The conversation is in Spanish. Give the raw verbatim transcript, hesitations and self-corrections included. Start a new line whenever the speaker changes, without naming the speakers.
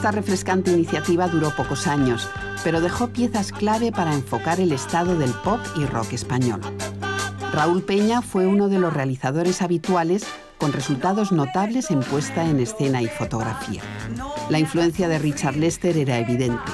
Esta refrescante iniciativa duró pocos años, pero dejó piezas clave para enfocar el estado del pop y rock español. Raúl Peña fue uno de los realizadores habituales, con resultados notables en puesta en escena y fotografía. La influencia de Richard Lester era evidente.